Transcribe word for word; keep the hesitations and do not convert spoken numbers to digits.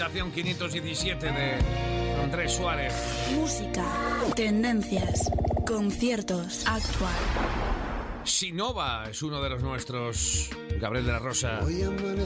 quinientos diecisiete de Andrés Suárez. Música, tendencias, conciertos, actual. Sinova es uno de los nuestros. Gabriel de la Rosa.